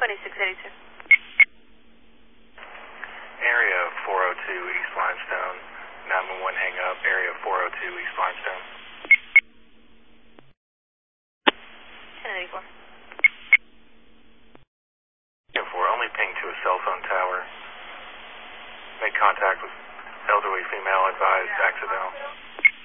2682. Area 402 East Limestone. 911 hang up. Area 402 East Limestone. 1084. Area 4, only ping to a cell phone tower. Made contact with elderly female, advised accidental.